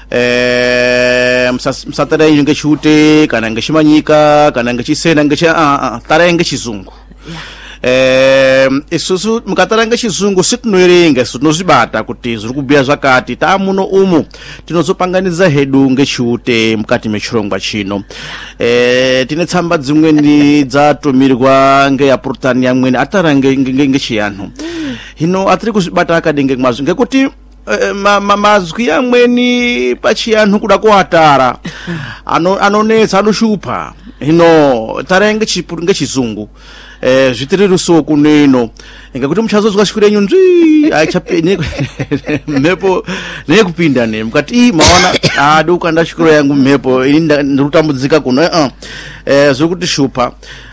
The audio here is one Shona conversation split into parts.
msatara ngechute kana ngechimanyika kana ngechisena tara ngechizungu. Isusu mukatara ngechizungu sitinoerenga sitinozibata kuti zviri kubhuya zvakati tamuno umu tinozopanganiza hedu ngechiute mukati mechirongwa chino. Tine tsamba dzimweni dzatumirwa ngeyapurutani yamweni atara ngechiyanhu. Hino atiri kuzvibata akadenge mwazvo ngekuti mazwi amweni pachiyanhu kuda kuatara anonetsa anoshupa. Hino tara ngechizungu zvitiri rusuku nino ngekuti muchazozwa shikurenyu ndwi aichapeni mhepo nekupinda ne mukati maona aduka ndashukuru yangu mhepo ini ndikutambudzika kuno zviri kuti shupa.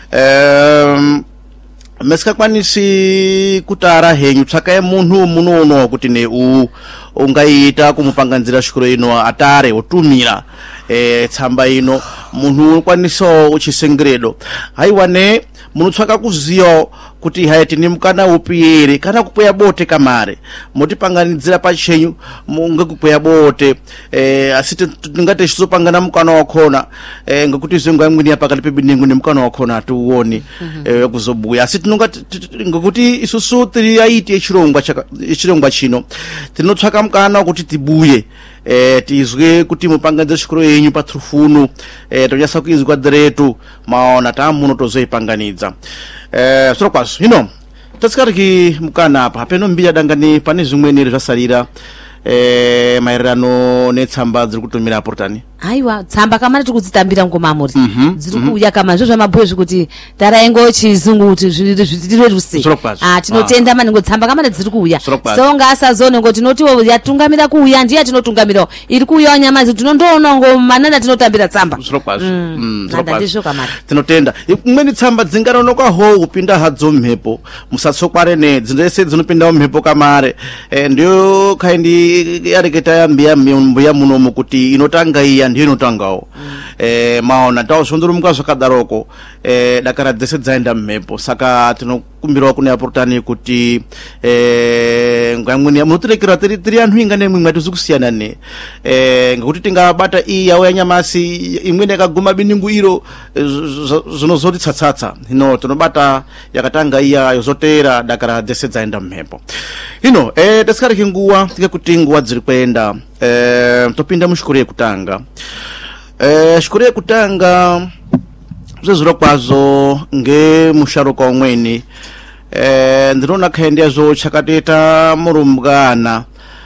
Mesikakwanisi kutara henyu tsvakaye munhu munoona kuti ne ungaita kumupanganzira shukuru ino atare otumira tsamba ino munhu unokwanisa uchisengredo haiwane munotsvaka kuziya kuti haiti ni mukana upi ere kana kupoya bote kamare motipanganidzira pachenyu ngekukweya bote asi tingate chizopangana mukana wakhona ngekuti zvengu amweni yapakati pebinengu nemukana wakhona atuoni kuzobhuya asi tinongati ngekuti isusu tiri aiti echirongwa chino tinotsvaka mukana kuti tibuye tizwe kuti mupanganze shukuru yenyu patrufunu tonyasa kuizwa diretu maona tamuno tozoipanganidza soro kwazo. Hino tatsikariki mukana apa apeno mbira dangani pane zvimweni zvasalira maererano netsamba dziri kutumira apurutani. Aiwa tsamba kamari tikudzitambira ngomamuri dziri kuuya kama zvo zvamabhuye zvikuti taraengo chizungu kuti zvitire ruse tinotenda maningo tsamba kamari dziri kuuya songa asazone ngoti notiwo yatungamira kuuya ndiye tinotungamirawo iri kuuya nyama tinondoona ngomanana tinotambira tsamba ndizvo kamari tinotenda imweni tsamba dzingaronoka ho kupinda hadzo mhepo musatsokware ne dzese dzinopinda mhepo kamare ndio kaindi yareketa yambia mbuya munomu kuti inotanga iya ndiyo inotangawo maona tawazvondorumuka zvakadaroko dakara dzese dzaenda mhepo saka tinokumbirawo kune apurutani kuti ngamweni munotirekera tiri anhu inga nemwe mwati kusiyana ne ngekuti tingabata iyi yauya nyamasi imweni yakaguma biningu iro zvinozoti tsatsatsa. Hino tinobata yakatanga iya yozotera dakara dzese dzaenda mhepo. Hino tasikariki nguwa kuti nguwa dziri kuenda topinda mushukuru yekutanga. Shukuru yekutanga zvezviro kwazo ngemusharuka umweni ndinoona khaendia zvo chakateta murumbwana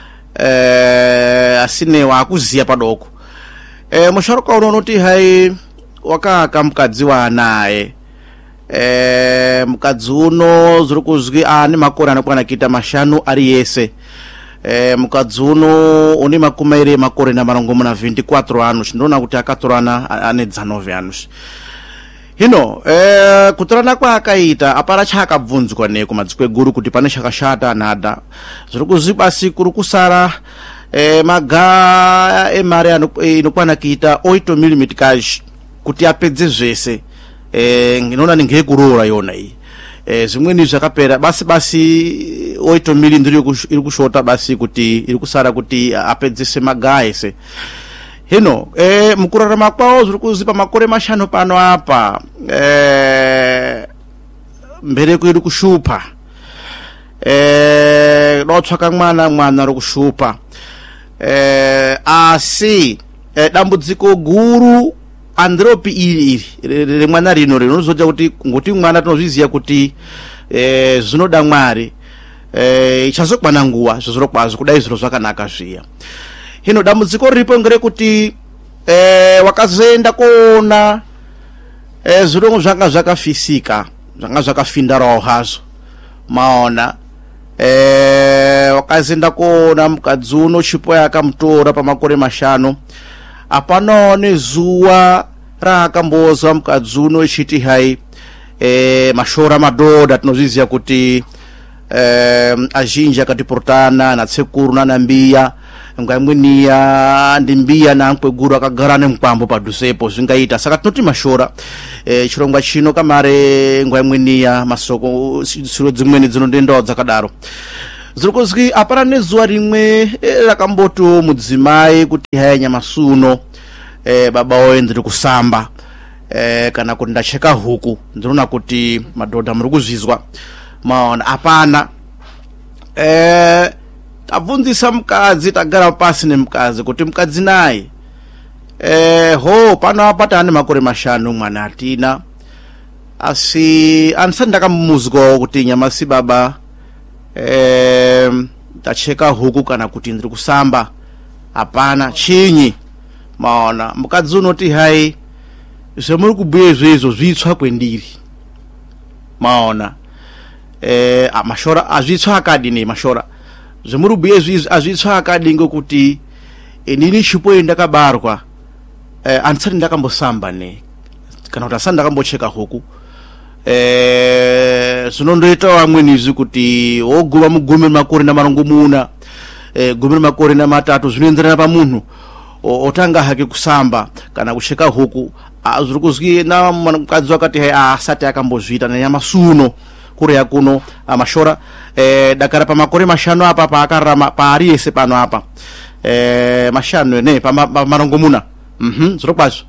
asine wakuziya padoko. Musharuka unoti hai wakaka mukadzi wanaye mukadzi uno zviri kuzwi ane makore anokwana kuita 5 ari yese. Mukadzi uno une makore na 24 anos ndinoona kuti akatorana ane 19 anos. Hino kutorana kwa akaita apara chakabvunzwa ne kumadzikwe guru kuti pane chakashata nada zviri kuzwi basi kuri kusara maga emare inokwana kuita 8 mm cash kuti apedze zvese nginoona ningekurora yona iyi zvimweni zvakapera basi 8 mm ndiri iri kushota basi kuti iri kusara kuti apedzese maga ese. Hino mukurarama kwawo zviri kuzipa makore 5 pano apa mbereko iri kushupa dotsvaka mwana ri kushupa asi dambudziko guru andropi iri mwana rino rinozoti kuti ngoti mwana tinozviziya kuti zvinoda Mwari ichazokwana nguwa zvozoro kwazo kudai zviro zvakanaka zviya. Hino dambudziko riripo ngerekuti wakazoenda kuona zviro zvanga zvakafisika zvanga zvakafindarawo hazvo maona wakazoenda kuona mukadzi uno chipo yakamutora pamakore 5 apano nezuwa raakambozwa mukadzi uno chiti hai mashora madhodha tinozviziya kuti azhinji akatipurutana natsekuru nanambiya ngamweniya ndimbiya nankweguru akagara nemkwambo padhusepo zvingaita saka tinoti mashora chirongwa chino kamare ngwamweniya masoko siro dzimweni dzinondendawo dzakadaro zirikuzwi apana nezuwa rimwe rakamboto mudzimai kuti haya nyamasuno baba woye ndiri kusamba kana kuti ndacheka huku. Ndinoona kuti madhodha muri kuzvizwa maona apana. Tabvunzisa mukadzi, tagara pasi nemukadzi kuti mukadzi naye ho pano apa tane makore 5 mwana atina, asi andisati ndakamuzwawo kuti nyamasi baba tacheka huku kana kuti ndiri kusamba. Apana chinyi maona. Mukadzi unoti hai zvemuri kubhuya izvozvo zvitsva kwendiri maona. Mashora azvitsva akadini mashora zvemuri kubhuya izvi azvitsva akadi ngokuti inini chipo ndakabarwa andisati ndakambosamba ne kana kuti asati ndakambocheka huku. Zvinondoita vamweni izvi kuti woguma mugumi makore na marongomuna gumi makore na 3 zvinoenderana pamunhu otanga hake kusamba kana kucheka huku. Zviri kuzwi na mukadzi wakati hai asati akambozvita nanyamasuno kure yakuno amashora dakara pa makore 5 apa paakarama paari yese pano apa 5 ne pa marongomuna zviro kwazvo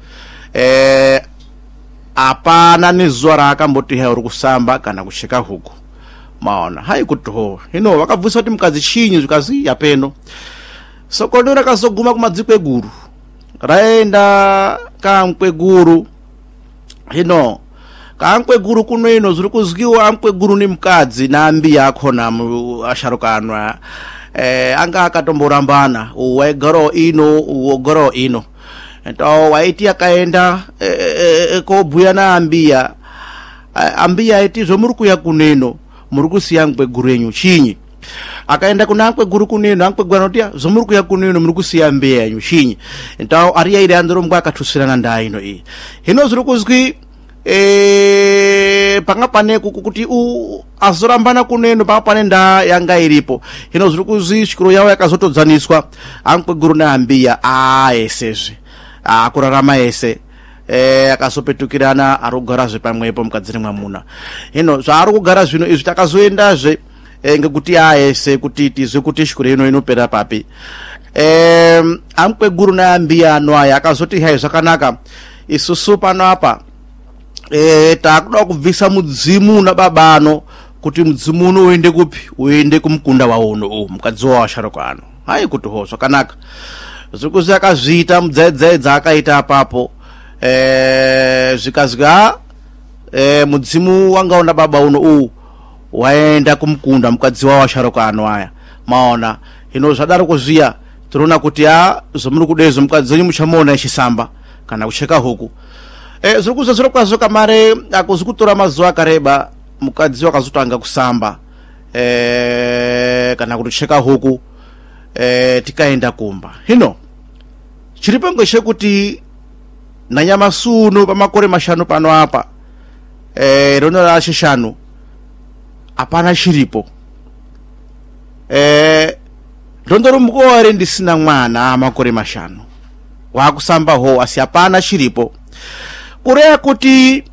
apana nezuwa raakamboti hai uri kusamba kana kucheka huku maona. Hai kuti ho hino vakabvisa kuti mukadzi chinyi zvikazi yapeno sokondo rakazoguma kumadziko eguru raenda kamkweguru. Hino kamkweguru kuno ino zviri kuzwiwa amkweguru ni mukadzi na ambi yakona asharukano anga akatomborambana waigaro ino uogaro ino ento waiti akaenda kobhuya na ambiya iti zvomuri kuya kuneno muri kusiya mkweguru yenyu chinyi. Akaenda kuna amkweguru kuneno amkweguru anoti zvomuri kuya kuneno muri kusiya mbeya yenyu chinyi. Ento ari yairi andoromba akatusirana nda ino iyi. Hino zviri kuzwi panga pane kuti azorambana kuneno panga pane nda yanga iripo. Hino zviri kuzwi shikuru yawo yakazotodzaniswa amkweguru na ambiya esezve akurarama ese akasopetukirana arugara zvepamwepo mukadzi nemwamuna. Hino zvaari kugara zvino izvi takazoendazve ngekuti ese kuti tizwe kuti shikuru ino inopera papi. Amkweguru na ambiya ano aya akazoti hai zvakanaka isusu pano apa takuda kubvisa mudzimu na babano kuti mudzimu uno uende kupi uende kumukunda wawo uno mukadzi wawo asharuka ano. Hai kuti ho zvakanaka zvikuzi akazviita mudzaidzai akaita apapo zvikazwa mudzimu wanga una baba uno waenda kumukunda mukadzi wawo asharuka ano aya maona. Hino zvadaro kuzviya tinoona kuti zvomuri kudezo mukadzi wenyu muchamuona ichisamba kana kucheka huku. Zviri kuzozviro kwazvo kamare akuzi kutora mazuva akareba mukadzi wakazotanga kusamba kana kucheka huku tikaenda kumba. Hino chiripo ngechekuti nanyamasuno pamakore 5 pano apa rono ra 5 apana chiripo. Ndondoro mukore ndisina mwana makore 5 wakusamba ho asi apana chiripo. Kurea kuti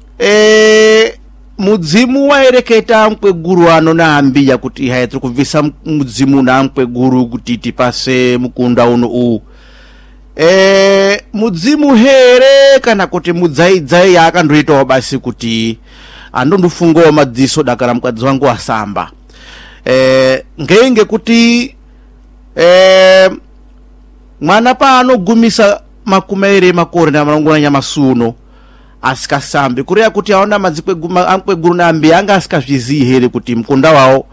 mudzimu waereketa mkweguru ano na ambiya kuti hai tiri kubvisa mudzimu na mkweguru kuti tipase mukunda uno mudzimu here kana kuti mudzaidzai yakandoitawo basi kuti andondofungawo madziso dakara mukadzi wangu asamba. Ngenge kuti mwana paanogumisa makumi makore na marongona nyamasuno asikasambe kurea kuti aona amkweguru na ambiya anga asikazviziyi here kuti mukunda wawo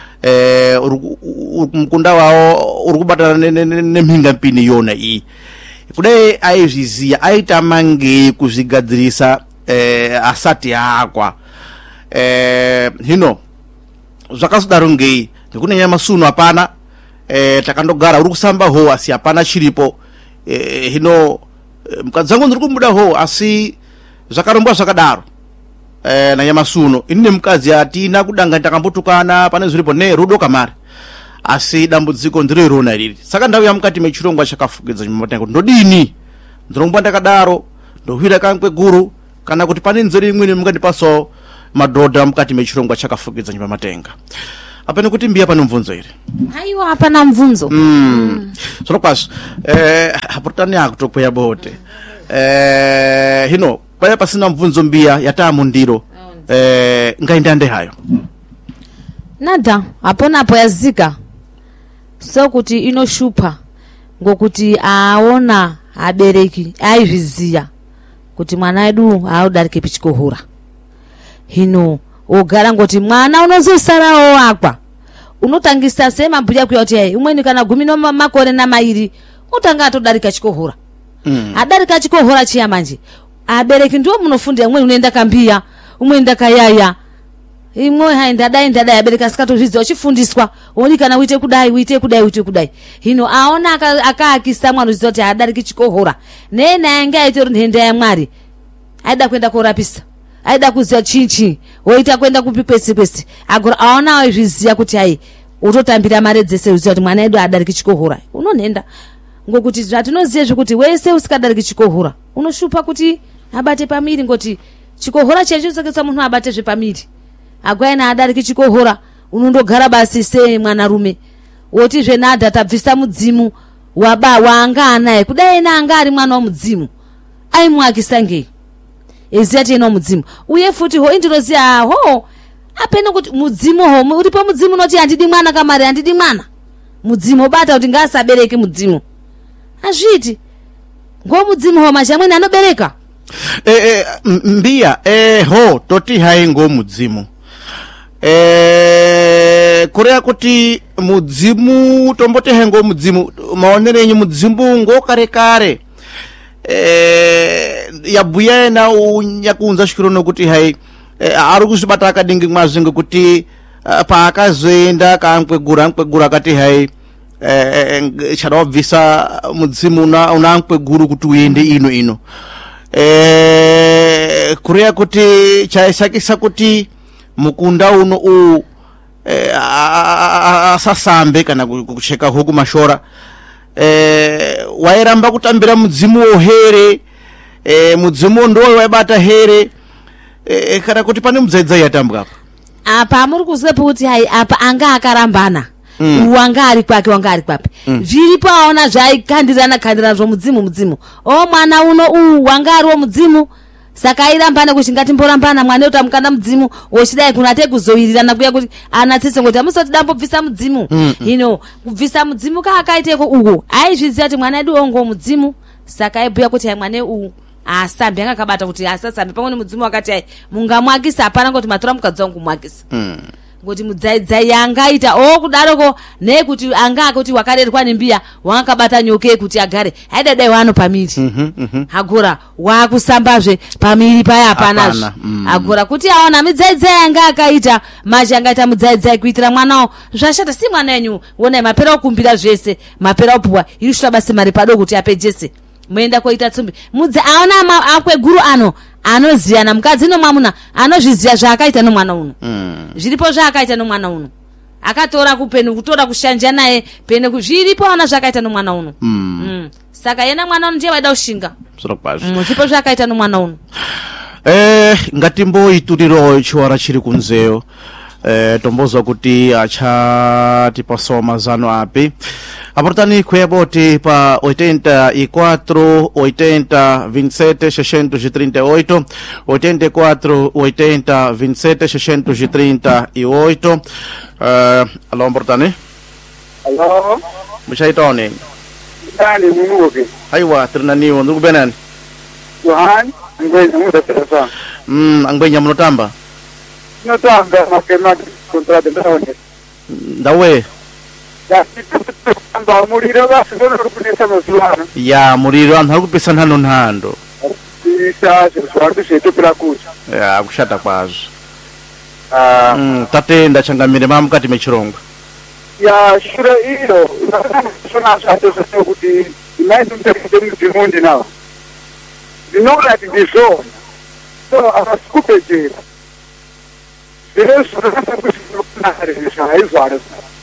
uri kubatana nemhinga mpini yona iyi. Kudai aizviziya aitamange kuzvigadzirisa asati akwa. Hino zvakazodaro ngei ngekune nyamasuno apana takandogara uri kusamba ho asi apana chiripo. Hino mukadzi wangu ndiri kumuda ho asi zvakarongwa zvakadaro na nyamasuno ine mukadzi atina kudanga takambotukana pane zviripo ne rudo kamari asi dambudziko ndiro irona riri. Saka ndauya mukati mechirongwa chakafukidza nyamatengo ndodini ndorongwa ndakadaro ndohwira kamkweguru kana kuti pane nzeri imwe mungandipaso madhodha mukati mechirongwa chakafukidza nyamatenga. apene kuti mbiya pano mvunzo iri aiwa hapana mvunzo solo kwaso aportani akutokweya bote hino paya pasina mvunzo mbiya yatamu ndiro ngaindande hayo nada aponapo yazika so kuti inoshupa ngokuti aona abereki aizviziya kuti mwana edu audarike pichikohora hino ogara ngoti mwana unozosarawo akwa unotangisa semabhuya kuya kuti hai umweni kana 10 makore namairi utanga atodarika chikohora adarika chikohora chiya manje abereki ndiwo munofundira umweni unoenda kambiya umweni ndakayaya imwe hai ndadai abereka sikatozvidziwa chifundiswa oni kana uite kudai hino aona akaakisa mwana uziva kuti adariki chikohora nena yange aitori nhenda yaMwari aida kuenda korapisa aida kuziva chinchi woita kuenda kupi kwese agora aona aizviziya kuti hai utotambira mare dzese uziva kuti mwana edu adariki chikohora unonhenda ngokuti zvatinoziye zvekuti wese usikadariki chikohora unoshupa kuti abate pamiri ngoti chikohora chechosokesa munhu abate zvepamiri agwaina adariki chikohora unondogara basi se mwanarume woti zvenadha tabvisa mudzimu waanga anaye kudai anga ari mwana wamudzimu aimwakisa ngei eziya tiena mudzimu uye futi ho indinoziya ho apene kuti mudzimu ho uripo mudzimu noti handidi mwana kamari handidi mwana mudzimu obata kuti ngasabereke mudzimu azviti ngomudzimu ho mazhamweni anobereka mbiya ho toti hai ngomudzimu kurea kuti mudzimu tombote hengo mudzimu maonerenyi mudzimu ngo kare yabuya ena unyakunza shikiro kuti hai ari kuzvibata akadingi mwazvinge kuti paakazoenda kankwegura kati hai chada wabvisa mudzimu una nkweguru kuti uende ino kurea kuti chaisakisa kuti mukunda uno asasambe kana kucheka huku mashora wairamba kutambira mudzimu ohere mudzimu ndo waibata here kana kuti pane mudzaidza yatambwa apa muri kuzepo kuti hai apa anga akarambana wanga ari kwake wanga ari kwapi zviripo aona zvaikandirana zvomudzimu mwana uno wanga ari wo mudzimu saka airambana kuti ngatimborambana mwana utamukanda mudzimu wochidai kunate kuzowirirana kuya kuti anatsise ngoti amusoti dambobvisa mudzimu hino kubvisa mudzimu kaakaiteko uwo aizviziva kuti mwana edu ongo mudzimu saka aibhuya kuti hai mwana uwu asambe anga akabata kuti asasambe pamwe mudzimu wakati hai mungamwakisa hapana ngoti matora mukadzi wangu kumwakisa ngoti mudzaidzai yangaita okudaroko nekuti anga kuti wakarerwa nembiya wakabata nyoke kuti agare haidadai wano pamiri agora wakusambazve pamiri paya hapanazve agora kuti aona mudzaidzai yanga akaita machi angaita mudzaidzai kuitira mwanawo zvashata si mwana yenyu wonai mapera okumbira zvese mapera opuwa iri shuta basi mari padoko kuti apejese muenda koita tsumbi mudze aona akweguru ano anoziyana mukadzi nomwamuna anozviziya zvaakaita nomwana uno zviripo zvaakaita nomwana uno akatora kupeni kutora kushanja naye pene zviripo ana zvakaita nomwana uno saka yena mwana uno ndiye waida kushinga zviripo zvaakaita nomwana uno ngatimboiturirawo chiwara chiri kunzeyo tombozwa kuti achatipasawo mazano api aportani kwebote pa 84 80 27 638 84 80 27 638 allo aportani allo mushaitone ndani munguke aiwa trinaniwo ndikubenani Johan ngwenya mudatsasa angwenya munotamba notamba makema kontrata ndaone ndawe amba muriro basibona rukunesa mazuano ya muriro anthu akupisa nthando isa zvartu cheto pirakucha ya kushata kwazvo tatenda changamire mamukati mechirongwa ya shura ilo sona zvato kuti imai mutekuti mudzimundi nawo ndinoti ndizvona so avasikupedzera zviro zvinofanira zvaizvara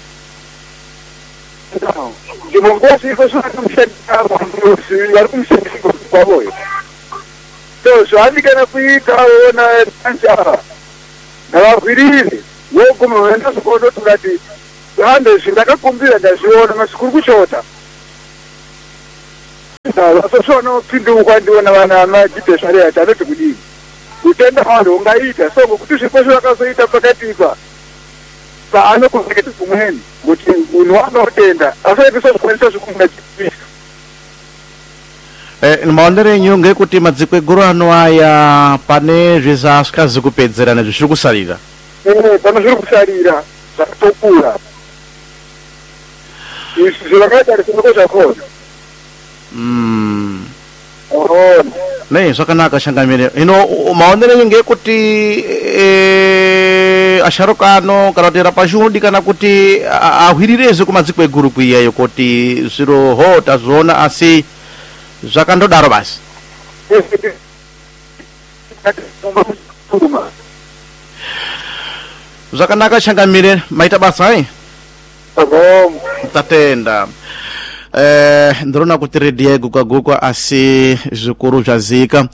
ndimongosi iko zvinomushandisa vari kumushandisa kwavoyo so zvaandikana kuita ona anja navahwirire woguma uenda sikodo tukati hande zvindakakumbira ndazviona masikuru kuchota vasosona upinduka ndiona vana majibheshari ati anoti kudini kutenda vanhu ungaita so kuti zvipo zvakazoita pakatipa paanokureketa kumweni kuti munhu wanotenda asaitisa zvikwanisa zvikungachipisa maonero enyu ngekuti madziko eguru ano aya pane zvizasikazi kupedzera nezviri kusarira pano zviri kusarira zvakatokura izvi zvavakaita risinoko zvakona ne zvakanaka Changamire. Hino maonero enyu ngekuti asharuka ano kana kuti rapashudi kana kuti ahwirireze kumadziko eguru kuiyayo kuti zviro ho tazviona asi zvakandodaro basi zvakanaka Changamire maita basa tatenda ndrona kuti redi yeguka asi zvikuru zvazika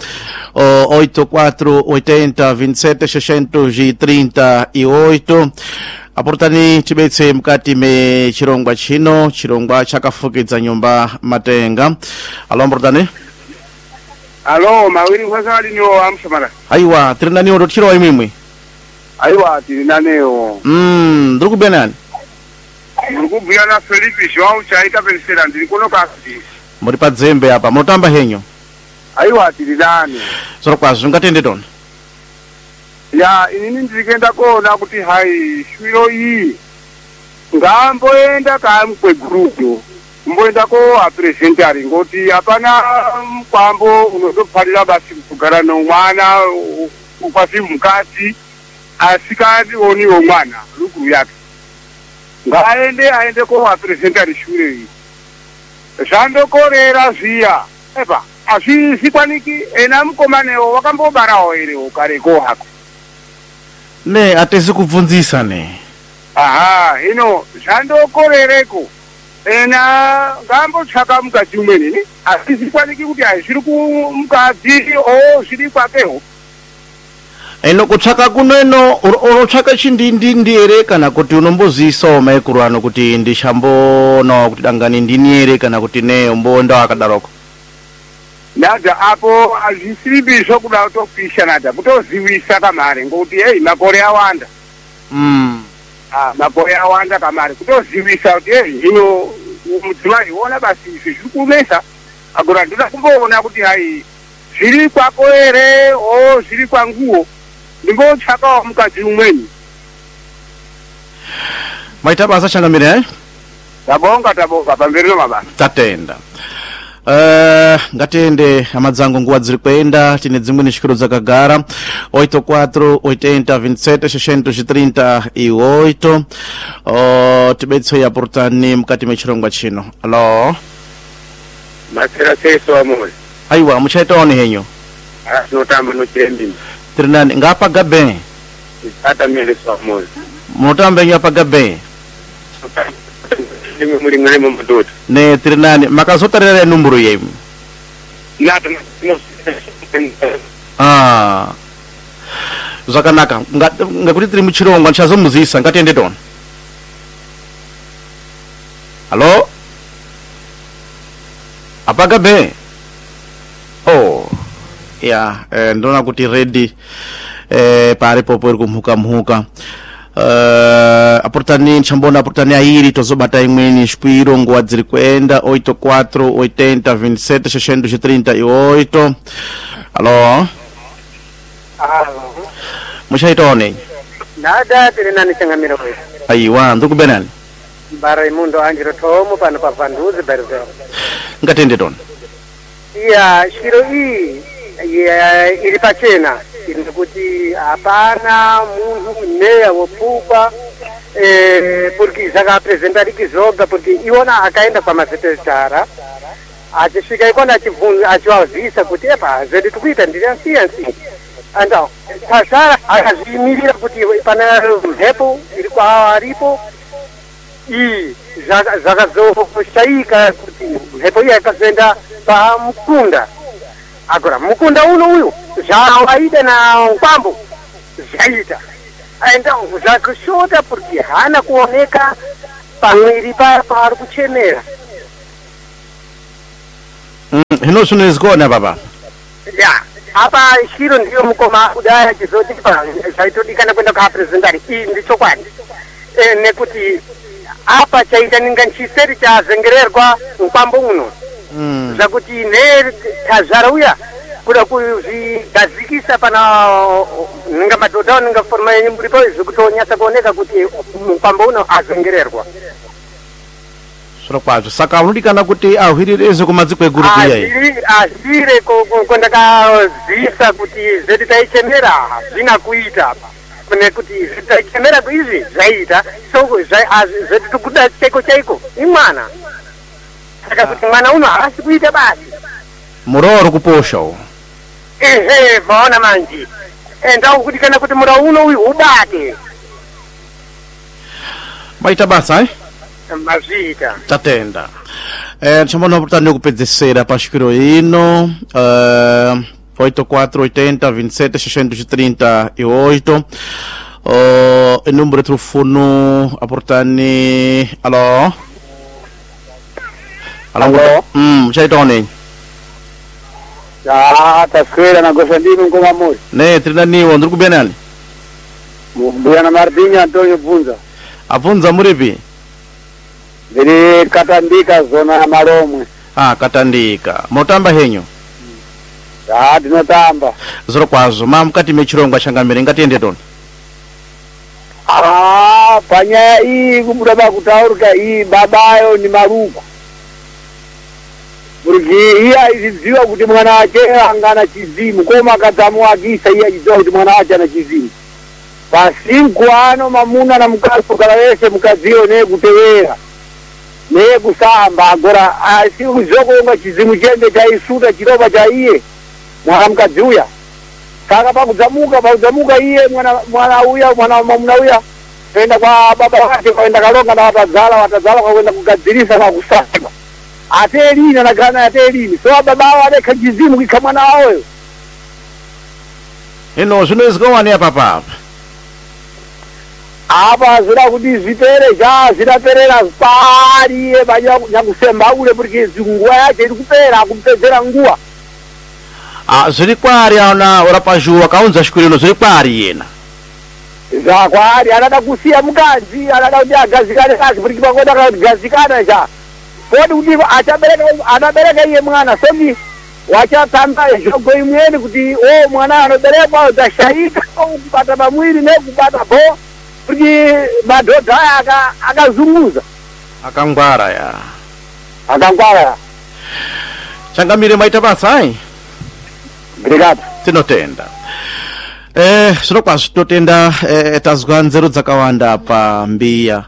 848027 aportani tibetse mukati mechirongwa chino chirongwa chakafukidza nyumba matenga. Alo aportani. Alo mawiri kwasali niwo amshamara. Aiwa tiri naniwo ndochiro imwimwe. Aiwa tiri nanewo. Ndiri kubenani. Ndikubhuya na Felipe João chaita pensera ndiri kuno kasi. Muri padzembe apa munotamba henyu. Aiwa tiri nani. Soro kwazi ungatende tona. Ya inini ndikenda kuona kuti hai shwiro iyi ngamboenda kamkwegrupu mboenda ko apresentari ngoti hapana mkwambo unotofarira basi kugara nomwana upasi mukati asikadioniwo mwana ruguru yake aende ko apresentari shure iyi zvandokorera zviya epa azvisikwaniki ena mukomanewo wakambobarawo ere ukareko hako ne atezi kubvunzisa ne hino zvandokorereko ena ngambotsvaka mukadzi umweni ne azvisikwaniki kuti zviri kumukadzi zviri kwakeho eno kutsvaka kunoeno unotsvaka chindindindi ere kana kuti unombozisawo maikuru ano kuti ndichambonawo kuti dangani ndini ere kana kuti ne umbonda akadaroko nada apo azvisiripi zvokuda kutopisha nada kutozivisa kamari ngokuti hei makore awanda makore awanda kamari kutozivisa kuti hei hino mudzimai ona basi izvi zviri kunesa agora ndoda kumboona kuti hai zviri kwako ere zviri kwanguwo ndimbotsvakawo mukadzi umweni maita basa Changamire tabonga pamberi mabasa tatenda ngatende amadzango nguwa dziri kuenda tine dzimweni shikiro dzakagara 84802730 tibetse yaportani mukati mechirongwa chino. Alo masera seso amore aiwa muchaitaone henyo asinotamba nochembi tirinani ngapa gabe ata mele so amore munotamba henyo apa gabe muri ngane mumudota ne tirinani makazotarira numbero yemu nata zvakanaka ngakuti tiri muchirongwa ndichazomuzisa ngatiende tona. Halo apagabe ya ndona kuti ready paripo iri kumhuka aportani chambona aportani airi tozobata imweni shpiro nguwa dziri kuenda 84802730. Alo muchaitaone nada tiri nani Changamire wewe aiwa ndikubenani bara imundo anjiro tomu pano pavanduzi berzero ngatende tona iya shiro hii iri pachena kuti hapana munhu meya wopfugwa porque zvakapresentari kizoga porque iwona akaenda pamazetesitara achisvika ikona achivazivisa kuti epa zvedu tikuita ndiriasiyansi anda pasara akazvimirira kuti pana mhepo iri kwaaripo iyi zvakazoshaika kuti mhepo iyi akazoenda pamukunda agora mukunda uno uyu zvavaida na nkwambo zvaita Então zvakushota porque hana kuoneka pamwiri pari kuchemera. Hino sunezikona baba. Ya, apa chiro ndiyo mukoma kudaya chizoti zvaitodikana kwenda kuaprezentari iyi ndichokwadi. Nekuti apa chaita ninga nchiseri chazengererwa mupambo uno. Zvakuti tazvara uya kuda kuzvigadzikisa pana ninga madhodha ninga forma yenyu muripo zvekutonyatsa kuoneka kuti mupambo uno azengererwa. Kwazvo saka unodikana kuti ahwirireze kumadzikeguru kuyayi azvire kwandakazivisa kuti zveti taichemera zvina kuita nekuti taichemera kuizvi zvaita zveti tokuda chaiko imwana saka kuti mwana uno haasi kuita basi muroro kuposha ehe vaona manje ndakudikana kuti mura uno uyu ubate maita basa mazvita tatenda chamona oportunidade kupedzesera pashikiro ino 8480 27 número de telefone aportani alô chaitone taswera na gosandino ngoma moja ne trinaniwa ndiri kubia nani Bwana Martinho Antonio Bunza avunza muripi ndiri Katandika zona ya Maromwe. Katandika motamba henyo tinotamba zoro kwazo mukati mechirongwa changamire ngatiende toni panyaya iyi kubuda pakutaurika iyi babayo ni Maruko kuti iye aizidziwa kuti mwana wake angana chizimu koma akadzamuwakisa iye achidziwa kuti mwana wache ana chizimu pasiku ano mamuna na mkazi kukala wese mukadziyo nekutewera nekusamba agora asi kuzokonga chizimu chende chaisuta chiroba cha iye mwana mukadzi uya saka pakudzamuka iye mwana uya mwana mamuna uya kuenda kwa baba wake kwaenda kalonga na watadzala kwakwenda kugadzirisa na kusamba atelini anagana atelini so baba wao adeka chizimu kika mwana waoyo ino zvinozikowani apa zira kuti zvipere zviraperera pariye vanyakusemba ule porque nguva yacho iri kupera kupedzera nguva zviri kwari ana orapajuwa kaunza shikurino zviri kwari yena zvakwari anada kusiya mukadzi anada kuti agadzikane kazi porque pakoda kagadzikana cha podi kuti anabereka iye mwana somi wachatsamba zhogo imweni kuti mwana anoberekwa udzashayika kubata pamwiri nekubata bo kuti madhodha aya akazunguza akangwara changamire maita basa brigade tinotenda zvino kwazvo tinotenda tazwa nzeru dzakawanda pa mbiya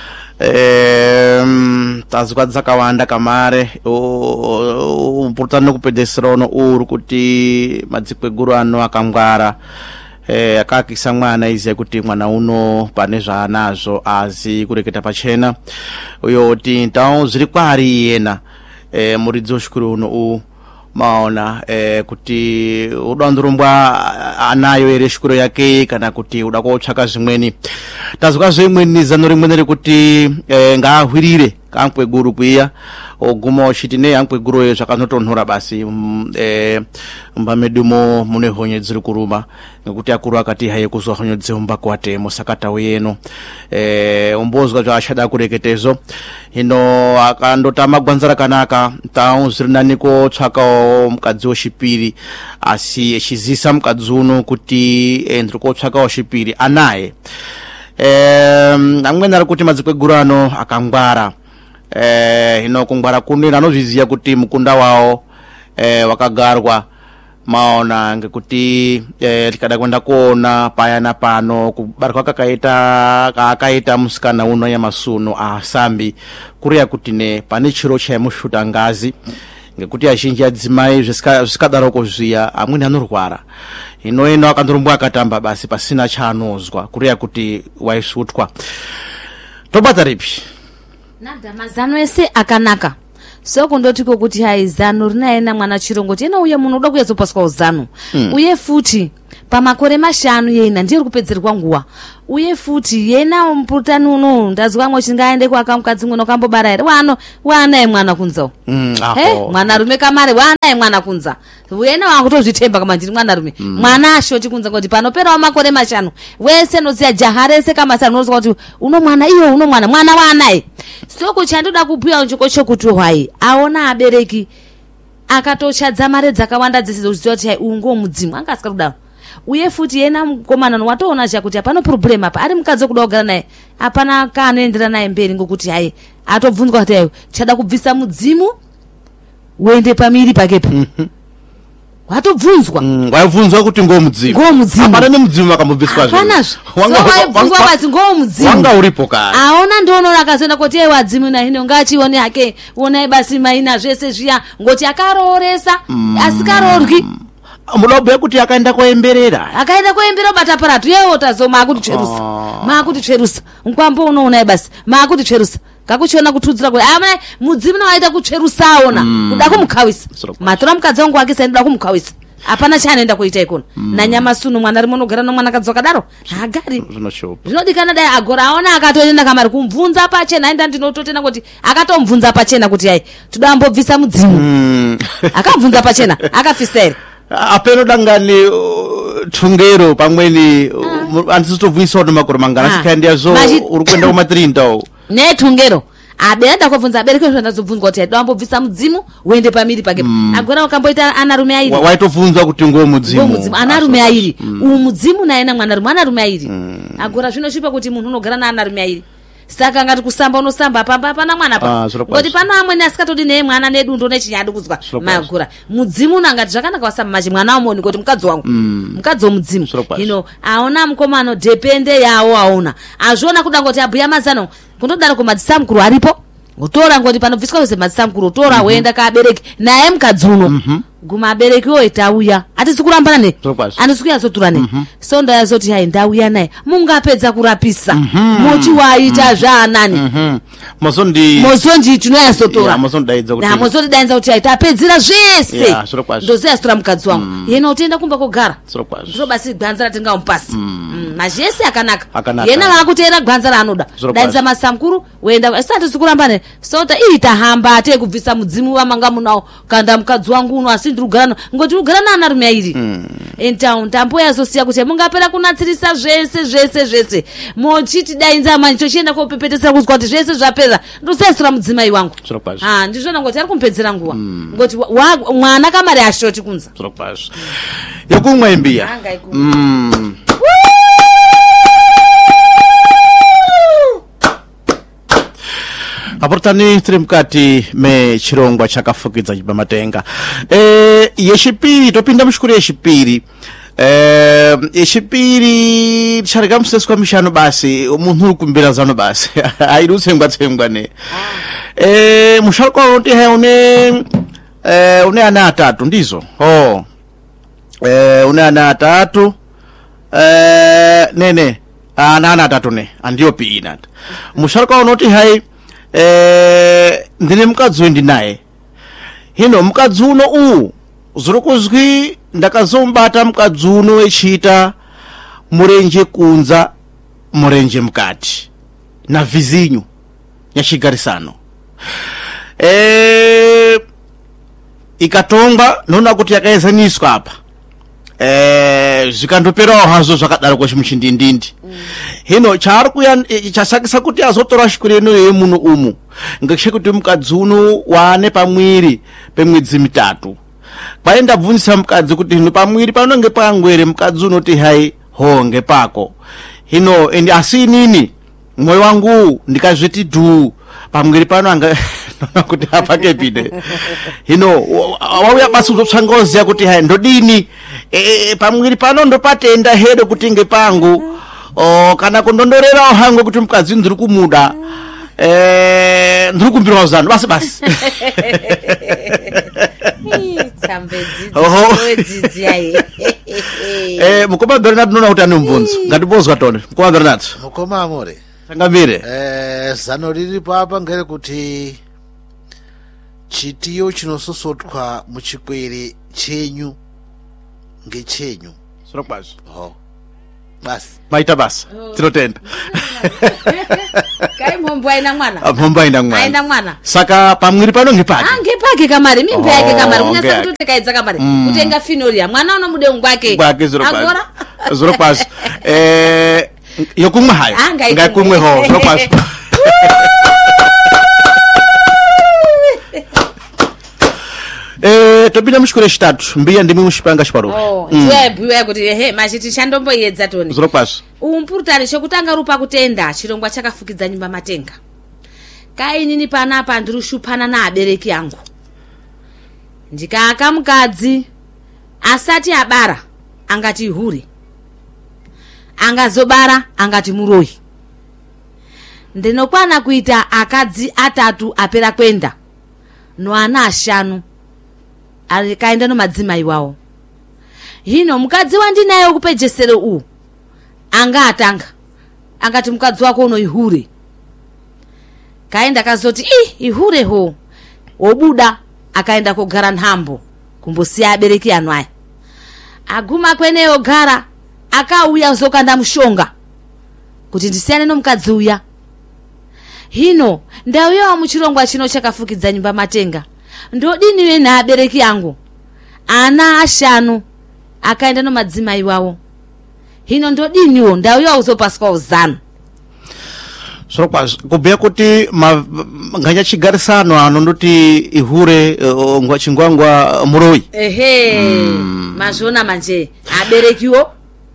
tazwa dzakawanda kamare purutano kupedzesera uno uri kuti madzikweguru ano akangwara akakisa mwana iziya kuti mwana uno pane zvaanazvo azi kureketa pachena uyoti então zviri kwari yena muridzi weshukuru uno maona kuti uda ndorongwa anayo ere shukuru yake kana kuti uda kotsvaka zvimweni tazwa zvimweni zano rimwe rekuti ngaahwirire kamkweguru kuiya oguma uchiti ne amkweguru zvakanotonhora basi mbamedumo mune honye dziri kuruma ngekuti akuru akati haye kuzwa honye dzomba kwatemo sakata uyeno umbozwa zvashada kureketezo hino akandotama gwanzara kanaka taun zvirinaniko tsvakawo mukadzi wechipiri asi echizisa mukadzi uno kuti ndiri kotsvakawo chipiri anaye amweni ari kuti madzikweguru ano akangwara hino kungwara kuno anozviziya kuti mukunda wawo wakagarwa maona ngekuti tikada kwenda kuona payana pano kubarwa kaakaita musikana uno yamasuno asambi kuriya kuti ne pane chiro chaimushuta ngazi ngekuti azhinji adzimai zvisikadaroko zviya amweni anorwara hino akandorumba akatamba basi pasina chaanozwa kuriya kuti waisutwa tobata ripi nada mazano ese akanaka so kundotiko kuti hai zano rinaenda mwana chirongo tena uye munhu uda kuyazopaswa uzano uye futi pamakore 5 yena ndiye kupedzerwa nguwa uye futi yena mputani uno ndazwa mwe ngaende kwa akamukadzi ngono kambobara ere wana mwana kunzo mwana rume kamare wana mwana kunza wena wakutozvitemba kama ndiri mwana rume mwana ashoti kunza ngoti panoperawo makore 5 wese noziya jaharese kama sana unozwa kuti uno mwana iyo uno mwana wanaye soko chandoda kubhuya nchoko chokuti hwai aona abereki akatochadza mare dzakawanda dzisizoziva kuti ungo mudzimu anga asikarudawo uye futi yena mukomana watoona chakuti apana problem apa ari mukadzi kuda kugara naye apana kaanoendera naye mberi ngokuti hai atobvunzwa kuti ayo chada kubvisa mudzimu uende pamiri pakepo watobvunzwa waibvunzwa kuti ngomudzimu apana nemudzimu akambobviswa waibvunzwa basi ngomudzimu wanga uripo kare aona ndoonoona akazoenda kuti yeye wadzimu na hino ngachione hake onai basi maina zvese zviya ngoti akarooresa asikaroorwi mulobhe kuti akaenda koemberera bata paratu yewo tazoma akuti tsverusa nkwambo unoona basi akuti tsverusa kakuchiona kutudzira kuti amai mudzimu noaita kutsverusaona kuda kumukawisa matora mukadzi wangu wake sainoda kumukawisa apana chaanoenda kuita ikona nanyama suno mwana rimwe unogara nomwana kadzi kadaro hagari zvinodikana dai agora aona akatoenda kamari kumubvunza pachena aenda ndinototenda kuti akatomubvunza pachena kuti hai toda ambobvisa mudzimu akamubvunza pachena akafisa ere apeno dangani Tungero pamweni andisitobvisa kuti makore mangana sikaendiazvo uri kuenda kumatrinda ne Tungero abenda kuvunza abereke zvandazobvunzwa kuti ndambobvisa mudzimu uende pamiri pake agora ukamboita ana rume airi waitobvunzwa kuti ngomudzimu ana rume airi mudzimu naye na mwana rume ana rume airi agora zvinosvipa kuti munhu unogara na ana rume airi saka ngati kusamba unosamba pamba pana mwana pa ngoti pana amweni asikatodi ne mwana nedundo nechinyadi kuzwa magura mudzimu nangati zvakanaka wasamba machi mwana amoni kuti mukadzi wangu mukadzi womudzimu hino aona mukomano depende yawo aona azviona kuda ngoti abhuya mazano kundodara kumadzisamukuru aripo utora ngoti panobviswa kuse madzisamukuru utora uenda kaabereki naye mukadzi uno guma abereki wo itauya atisi kurambana ne anisukuya zotura ne so ndayazoti hai ndauya naye mungapedza kurapisa mochi waita zvaanani mozondi tinoyazotora mozondi dainza kuti hai tapedzira zvese ndoziyasitora mukadzi wangu yena utienda kumba kogara ndiro basi gwanza ratingamupasi mazvese akanaka yena vakuteera gwanza raanoda dainza masamukuru uenda asati kurambana so tahamba tekubvisa mudzimu wamanga munawo kanda mukadzi wangu uno asi ndrugana ngoti ugara nana rume airi entaun tambo yazosiya kuti mungapera kunatsirisa zvese mochiti dainza mancho chienda kopepetesa kuzwa kuti zvese zvapera ndosesura mudzimai wangu ndizvona ngoti ari kumpedzera nguwa ngoti mwana kamari ashoti kunza yokumwe mbiya aportani tiri mukati mechirongwa chakafukidza chipamatenga yechipiri topinda mushukuru yechipiri chareka museswa mishano basi munhu uri kumbira zano basi airi utsengwa ne musharuka unoti hai une ana atatu ndizo une ana atatu nene ana atatu ne andiopi inata musharuka unoti hai ndine mukadzi ndinaye hino mukadzi uno zuri kuzwi ndakazombata mukadzi uno echita murenje kunza murenje mukati na vizinyu yachigarisano ikatongwa noona kuti yakaezaniswa apa zvikandoperawo hazo zvakadaro kwechimuchindindindi hino chaari kuya chasakisa kuti azotora shukuru ino yemuno umu ngekuti mukadzi uno wane pamwiri pemwedzi 3 kwaenda bvunisa mukadzi kuti hino pamwiri panonge pangwere mukadzi unoti hai honge pako hino endi asi nini mwoyo wangu ndikazviti du pamwiri pano anga kuti apake pide hino wauya basi uzotsvangoziya kuti hai ndodini pamwiri pano ndopatenda hedo kuti nge pangu kana kundondorerawo hangu kuti mukadzi ndiri kumuda ndiri kumbirwa zano basi mukoma Bernard nona kuti ane mubvunzo ngatibozwa tone mukoma Bernard mukoma amore tangamire zano riripo apa ngere kuti chitiyo chinososotwa muchikwere chenyu ngechenyu Sirokwazi. Oh. Basi. Maita basa. Tinotenda. Kai mhombo aina mwana. Mhombo aina mwana. Aina mwana. Saka pamwiri pano ngepake. Ngepake kamari, mimba yake kamari. Kunyasa kuti kaidza kamari. Kutenga finoria. Mwana una mudengu gwake. Gwake Sirokwazi. Sirokwazi. Yokumwe hayo. Ngakumwe ho. Sirokwazi. Tobina mushikure chitatu mbiya ndimi mushipanga chiparo. Ndiye kuti machiti chandombo yedza toni. Zirokwazi. Umpurutani chokutanga rupa kutenda chirongwa chakafukidza nyumba matenga. Kainini panapa ndirushupana na abereki yangu. Ndikaaka mukadzi asati abara angati hure. Angazobara angati muroyi. Ndinokwana kuita akadzi atatu apera kwenda. No ana ashanu. Alikaenda no madzimai wawo. Hino mukadzi wandinayo kupejesero u. Anga atanga. Angati mukadzi wako uno ihure. Kaenda kazoti ihure ho. Obuda akaenda kugara nhambo. Kumbosia abereki anwaya. Aguma kweneyo gara akauya zokanda mushonga. Kuti ndisiyane no mukadzi uya. Hino ndauyo wa muchirongwa chino chakafukidza nyumba matenga. Ndodiniwe na abereki yangu. Ana ashanu akaenda no madzimai wawo. Hino ndodiniwo ndauyo uzopaswa uzano. Sirokwazi kubya kuti nganya chigarisano ano ndoti ihure ngwa chingwangwa muroyi. Mazona manje aberekiwo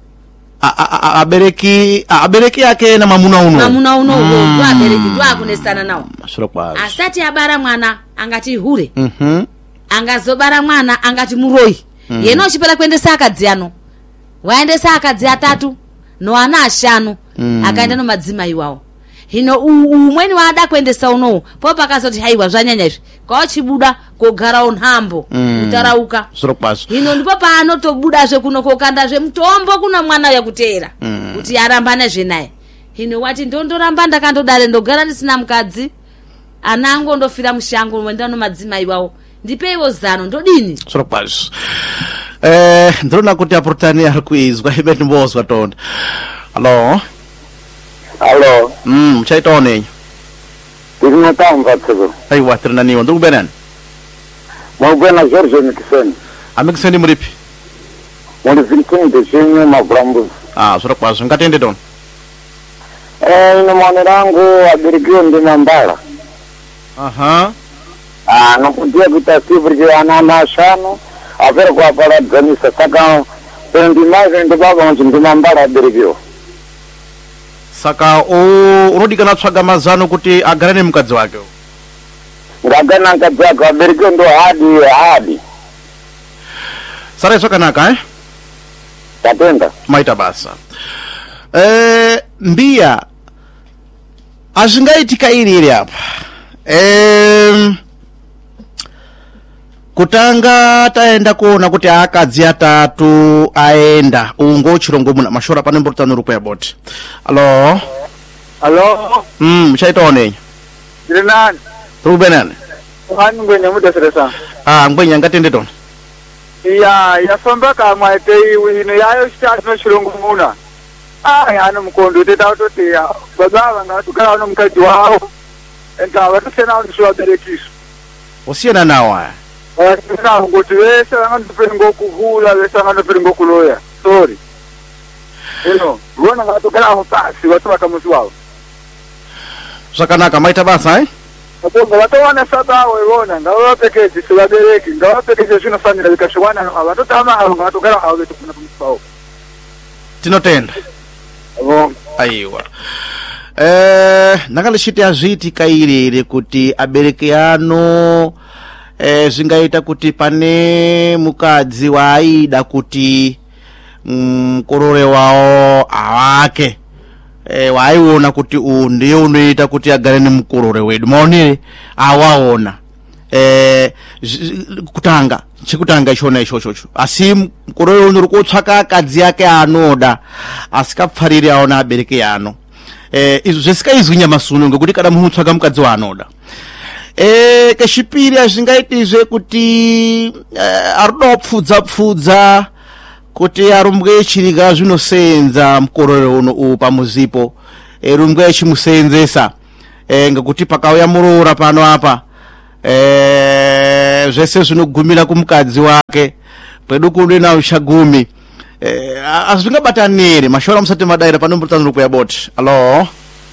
abereki yake na mamuna uno ndo abereki ndo akunesana nawo. Sirokwazi. Asati abara mwana angati hure. Angazobara mwana angati muroyi. Yeno chipera kuendesa akadzi ano. Waendesa akadzi atatu no ana ashanu akaenda no madzimai wawo. Hino umweni wada kuendesa uno popa akazoti haiwa zvanyanya izvi kwa chibuda kogara onhambo utarauka. Sirokwazi. Hino ndipo paano tobuda zve kuno kokanda zve mutombo kuna mwana yakutera kuti arambane zve naye. Hino wati ndondoramba ndakandodare ndogara ndisina mukadzi anango ndofira mushango wenda no madzimai wawo. Ndipeiwo zano ndodini. Sirokwazi. Ndrona kuti apurutani ari kuizwa ibe ndimbozwa tonda. Hello. Hello. Chaitone. Tinotamba tsego. Aiwa trinaniwa ndukubenani. Mwabena George Nikiseni. Amikiseni muripi. Muri Vincent Chenye Mabrambu. Sirokwazi ngatende don. Ino mwana rangu abereki ndi Mambala. Nokutia kutasivri ana ashanu apera kwa para ganisa saka pendi maze ndi baba ndi Mambala abereki. Saka unodikana tsvaga mazano kuti agarane mukadzi wake. Ngagana mukadzi wake abereki ndo hadi. Sara isokanaka Tatenda. Maita basa. Mbiya azingaitika iri apa. Kutanga taenda kuona kuti akadzi atatu aenda ungo chirongo muna mashora pane mbortano rupo ya boti. Hello. Hello. Chaitone. Ndirinani. Rubenani. Hani ngwenya mudaseresa. Ngwenya ngatende don. Yafamba kamwe ino yayo chitatu chirongo muna. Yana mukondo teta utoteya. Bazava ngatukala uno mukadzi wawo. Enta vatusena ndiswa berekiso. Osiyana nawo aya. Kuti vese vangandoperengo kuhula vese vangandoperengo kuloya. Sorry. Vona ngatukala pasi vatu vakamusi wavo. Zvakanaka maita basa Aponga vatowana sabawo ivona ngavapekezi sivabereki ngavapekezi zvinofanira vikasviwana vatotama avo ngavatogara avo vetokuna pamusi wavo. Tinotenda. Aiwa. Nakalishiti azviitika irere kuti abereki ano zvingaita kuti pane mukadzi waaida kuti mukorore wawo awake waiona kuti ndiye unoita kuti agare nemukorore wedu maonere awaona chekutanga ichona ichochocho asi mukorore uno uri kutsvaka akadzi yake anoda asikapfariri aona abereki ano izvo zvisikaizwi nyamasuno ngekuti kada munhu utsvaka mukadzi waanoda. Kechipiri azvingaitizve kuti arudawo pfudza kuti arumbwe chiliga zvinosenza mkorero uno pamuzipo rumbwe chimusenzesa ngakuti pakauya muroora pano apa zvese zvinogumira kumukadzi wake pedu kude na ushagumi azvingabatanire mashora musati madaira pano mbutaniro kuyaboti alo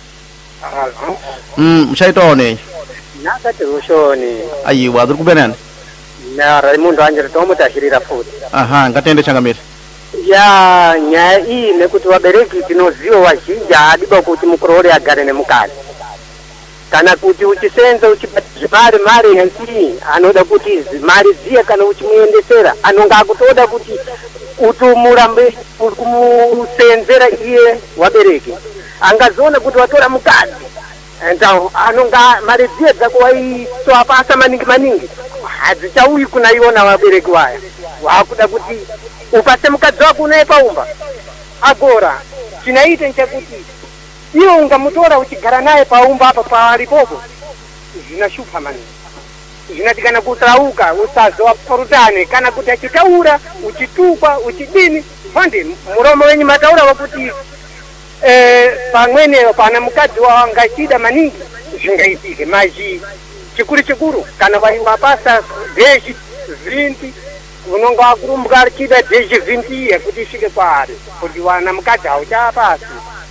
mchaitone nakati ushoni ayiwa aduri kubenani na Raimundo Angelo tomutashirira futi aha ngatende changamira ya nyaya iyi nekuti vabereki tinoziva vazhinji adiba kuti mukurori agare nemukadzi kana kuti uchisenza uchibata mari hensi anoda kuti mari ziye kana uchimuendesera anonga akutoda kuti utumurambe kumusenzera iye wabereki angazoona kuti watora mukadzi anonga mari ziye dzako waitwapasa maningi hadzichauyi kunaiona wabereki waya wakuda kuti upase mukadzi wako unaye paumba agora chinaite nchakuti iwe ungamutora uchigara naye paumba apa palipopo zvinashupa maningi zvinati kana kutrauka usazowaporutane kana kuti achitaura uchitukwa uchidini pande muromo wenyu mataura wakuti pamwene pana mukadzi wangachida maningi zvingaitike mazhi chikuru kana vaipasa dheshi vinti unonga akurumbwa achida dheshi vinti yekuti isvike kwaari kuti wana mukadzi hauchapasi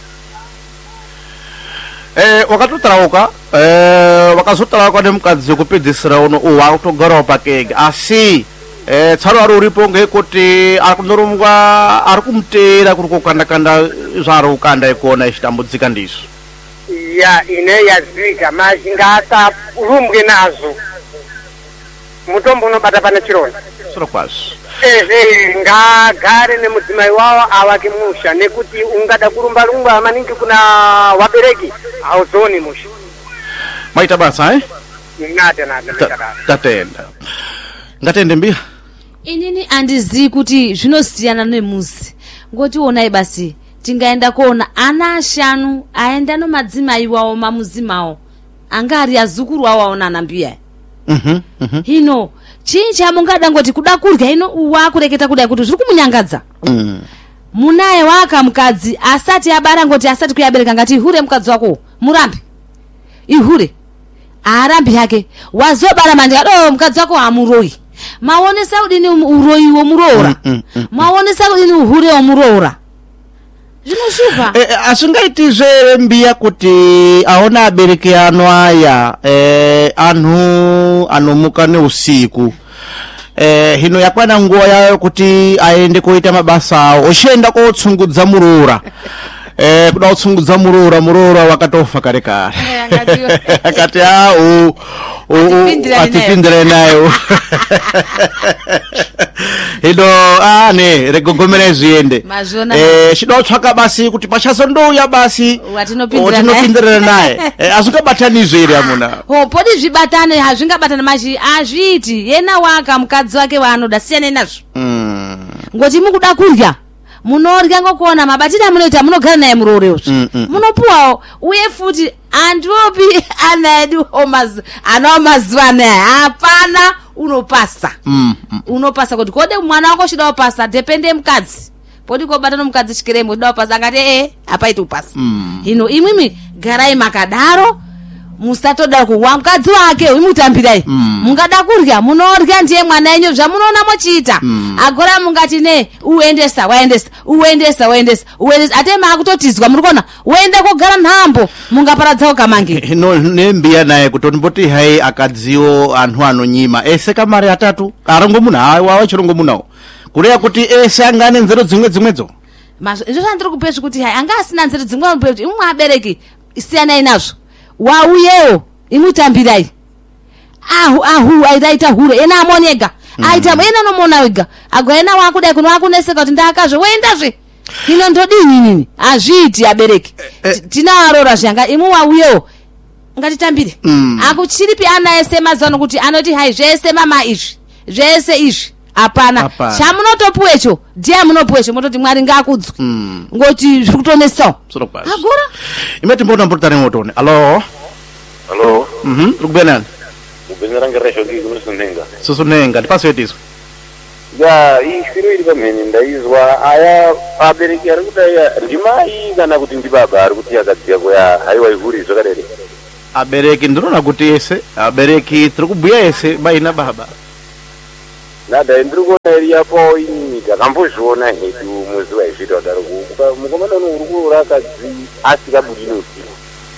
wakatotrauka wakazotrauka nemukadzi wekupedzisira uno wakutogarawo pakega asi tsaro ari uripo ngekuti ari kundorumbwa ari kumutera kuri kukanda zvaari kukanda ikuona ichitambudzika ndizvo ya ine yazvika mazhi ngaasarumbwe nazvo mutombo unobata pane chironda soro kwazvo ngagare nemudzimai wavo avake musha nekuti ungada kurumba maningi kuna wabereki hauzoni musha maita basa tatenda ngatende mbia inini andizii kuti zvinosiyana nemuzi ngoti onai basi tingaenda kuona ana ashanu aenda nomadzimai wawo mamuzi mawo anga ari azukuru wawo aona anambiya hino chii chamungada ngoti kuda kurya hino wakureketa kudai kuti zviri kumunyangadza munaye waka mukadzi asati abara ngoti asati kuyabereka ngati ihure mukadzi wako murambe ihure arambi yake wazobara mandika mukadzi wako amuroi maonesa udini uroi womuroora maonesa udini uhure womuroora zvinoshupa asingaitizve mbiya kuti aona abereki ano aya anhu anomuka neusiku hino yakwana nguva yayo kuti aende koita mabasa awo ochienda kotsungudza muroora kuda kutsungudza muroora wakatofa kare kare akati atipindire nayo hino regogomera zviende chida kutsvaka basi kuti pachazondouya basi watinopindirana naye azvingabatanizve here amuna podi zvibatane hazvingabatana mazhi azviiti yena waka mukadzi wake waanoda siyana nazvo ngoti mukuda kurya munorya ngokuona mabatiro amunoita munogara naye murooreo munopuwawo uye futi andiopi ana edu anawo mazuva anaya hapana unopasa unopasa kuti kode mwana wako chida upasa depende mukadzi podi kobata nomukadzi chikirembo chida upasa angati hapaiti upasa hino imwimi garai makadaro musatoda kuwa mukadzi wake uimutambirai mungada kurya munorya ndiye mwana yenyu zvamunoona mochiita agora mungati uendesa ate maakutotizwa muri kuona uende kogara nhambo mungaparadzawo kamange nembiya naye kuti ndimboti hai akadziwo anhu anonyima ese kamari atatu arongomuna wawa chirongomunawo kureya kuti ese angane nzero dzimwedzo izvo zvandiri kupezvi kuti hai anga asina nzero dzimwe imwe abereki siyanai nazvo wauyewo imutambirai aitaita hure ena amonega aita ena nomona wega agoena wakudai kuno wakuneseka kuti ndakazve woendazve hino ndodini nini azviiti abereki tinawarora zvanga imwe wauyewo ngatitambire akuchiripi ana ese mazano kuti anoti hai zvese mama izvi zvese izvi hapana chamunotopuwecho ndiye munopuwecho mototi mwari ngakudzwe ngoti zviri kutonesawo agora imetimbona mbotare motone alo Kubenani? Kubenaranga resho ki kunusunenga. Susunenga, ndipaso yetiso. ya ishiro iri pamhene ndaizwa aya abereki ari kuti aya ndimai kana kuti ndibaba ari kuti akadziya kuya haiwa ihuri zvakarere abereki ndinoona kuti ese abereki tiri kubhuya ese bai nababa nada ndiri kuona iri yapo ini takambozviona hedu muzi waizvita kudaro mukomana uri kuura akadzi asikabudi neusiku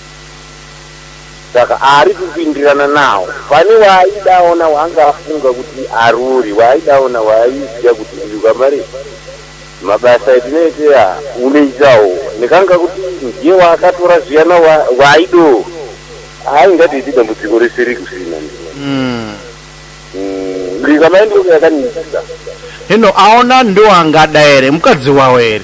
saka ari kupindirana nawo pane waaidaona wanga afunga kuti aruri waaidaona waaiziva kuti ukamari mabasa etinoiteya unoitawo ndikanga kuti ndiye waakatora zviyana waaido haingatoiti dambudziko reseri kusina ndikamaendoko yakaniisa hino aona ndo angada ere mukadzi wawo ere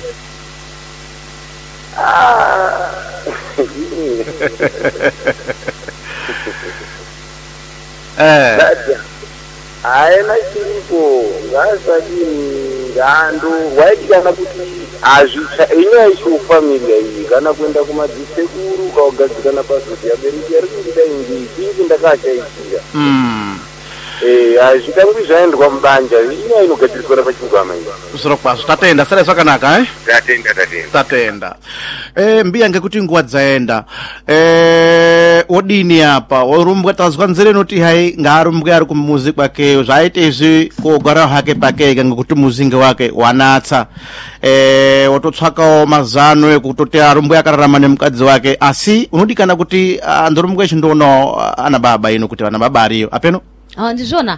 aena chiripo ngasadini ngando waidikana kuti inyaya ichiufamilia iyi kana kuenda kumadzisekuru ukagadzikana pazoti abereki ari kundida ingi ingi ndakashaikira zvikangwi zvaendwa mubanja inyaya inogadziriswa pachingwama iyi zvirokwazvo tatenda sare zvakanaka tatenda mbiya ngekuti nguva dzaenda odini apa orumbwa tazwa nzere inoti hai ngaarumbwe ari kumuzi kwake zvaite izvi kugara hake pake ngekuti muzinge wake wanatsa ototsvakawo mazano ekutoti arumbwe akararama nemukadzi wake asi unodikana kuti andorumbwe echindoonawo ana baba ino kuti vana baba ariyo apeno ndizvona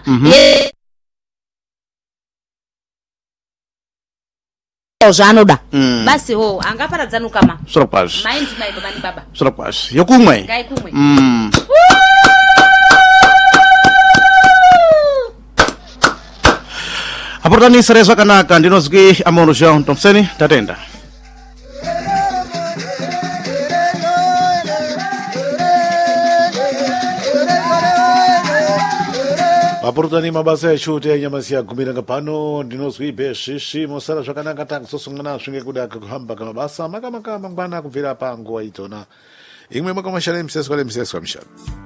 zvaanoda basi ho angaparadzana ukama zvirokwazvo maindi mai baba ni baba zvirokwazvo yokumwe ngaikumwe aportanisire zvakanaka ndinozwi Amondo Jean Thompson tatenda Apurutani mabasa echute enyamasi agumira pano ndinozwi beshishi mosara zvakanaka takusosungana svinge kuda kuhamba kamabasa makamaka mangwana kubvira panguva idzona imwe makamashana emseswa mishana